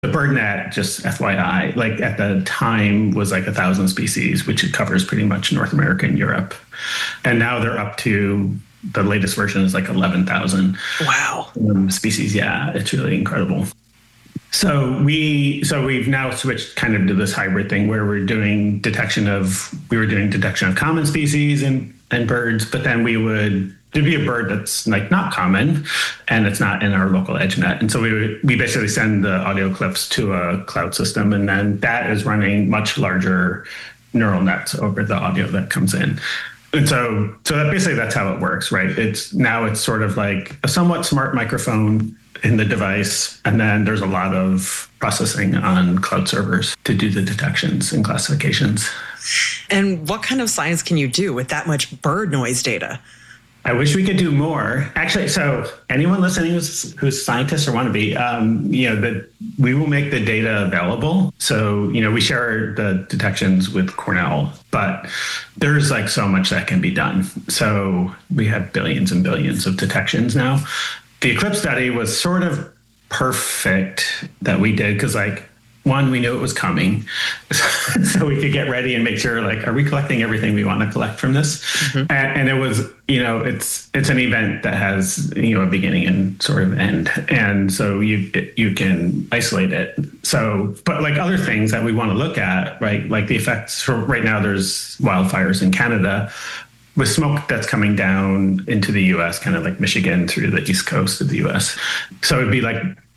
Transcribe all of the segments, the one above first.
The BirdNet, just FYI, like at the time was like 1,000 species, which it covers pretty much North America and Europe. And now they're up to, the latest version is like 11,000. Wow. Species. Yeah, it's really incredible. So we've now switched kind of to this hybrid thing where we were doing detection of common species and birds, but then there'd be a bird that's like not common and it's not in our local EdgeNet. And so we basically send the audio clips to a cloud system, and then that is running much larger neural nets over the audio that comes in. And so that's how it works, right? It's sort of like a somewhat smart microphone in the device, and then there's a lot of processing on cloud servers to do the detections and classifications. And what kind of science can you do with that much bird noise data? I wish we could do more. Actually, so anyone listening who's scientists or want to be, we will make the data available. So, we share the detections with Cornell, but there's like so much that can be done. So we have billions and billions of detections now. The Eclipse study was sort of perfect that we did because one, we knew it was coming, so we could get ready and make sure, are we collecting everything we want to collect from this? Mm-hmm. And it was, it's an event that has, a beginning and sort of end. And so you can isolate it. So, but other things that we want to look at, right? Like the effects for right now, there's wildfires in Canada with smoke that's coming down into the US, kind of like Michigan through the East Coast of the US. So it'd be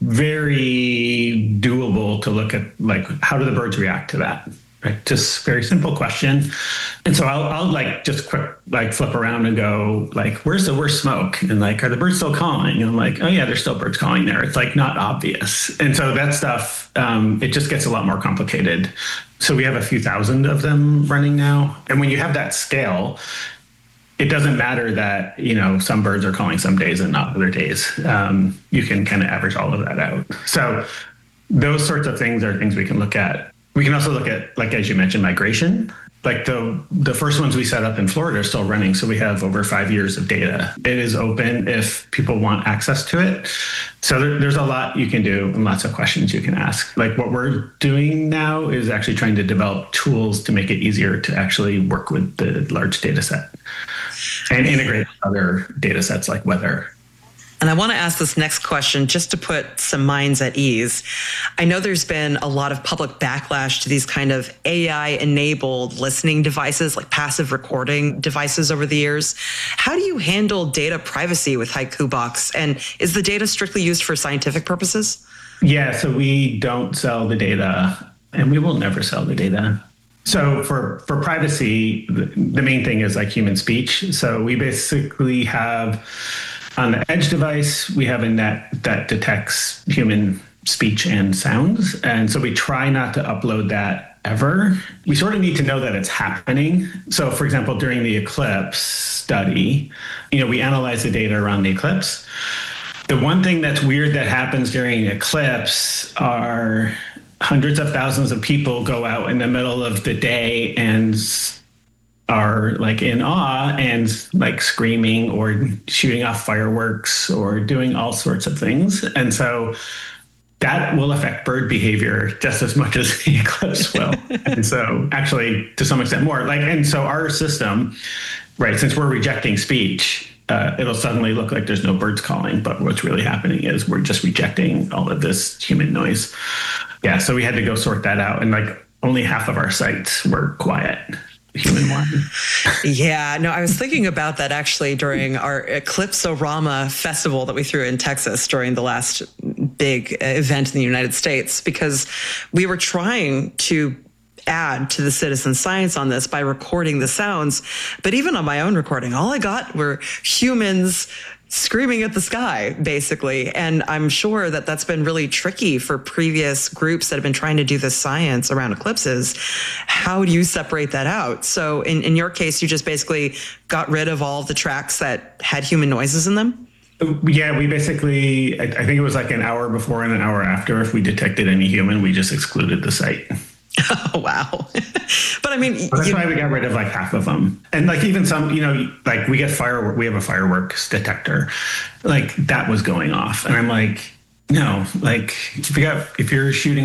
very doable to look at how do the birds react to that, right? Just very simple question. And so I'll just quick flip around and go where's the worst smoke? And are the birds still calling? And I'm like, oh yeah, there's still birds calling there. It's not obvious. And so that stuff, it just gets a lot more complicated. So we have a few thousand of them running now. And when you have that scale, it doesn't matter that, some birds are calling some days and not other days. You can kind of average all of that out. So those sorts of things are things we can look at. We can also look at, as you mentioned, migration. The first ones we set up in Florida are still running. So we have over 5 years of data. It is open if people want access to it. So there's a lot you can do and lots of questions you can ask. What we're doing now is actually trying to develop tools to make it easier to actually work with the large data set and integrate other data sets like weather. And I want to ask this next question just to put some minds at ease. I know there's been a lot of public backlash to these kind of AI-enabled listening devices, like passive recording devices over the years. How do you handle data privacy with Haiku-Box? And is the data strictly used for scientific purposes? Yeah, so we don't sell the data, and we will never sell the data. So for privacy, the main thing is human speech. So we basically have, on the Edge device, we have a net that detects human speech and sounds. And so we try not to upload that ever. We sort of need to know that it's happening. So for example, during the Eclipse study, we analyze the data around the eclipse. The one thing that's weird that happens during eclipse are hundreds of thousands of people go out in the middle of the day and are in awe and screaming or shooting off fireworks or doing all sorts of things. And so that will affect bird behavior just as much as the eclipse will. And so actually to some extent more and so our system, right, since we're rejecting speech, it'll suddenly look like there's no birds calling, but what's really happening is we're just rejecting all of this human noise. Yeah, so we had to go sort that out, and only half of our sites were quiet, human one. Yeah, no, I was thinking about that actually during our Eclipse-O-Rama festival that we threw in Texas during the last big event in the United States, because we were trying to add to the citizen science on this by recording the sounds. But even on my own recording, all I got were humans screaming at the sky, basically. And I'm sure that that's been really tricky for previous groups that have been trying to do this science around eclipses. How do you separate that out? So in your case, you just basically got rid of all the tracks that had human noises in them? Yeah, we basically, I think it was an hour before and an hour after. If we detected any human, we just excluded the site. Oh, wow. But I mean, that's why we got rid of half of them. And even some, we get firework, we have a fireworks detector, that was going off. And I'm No, like if you're shooting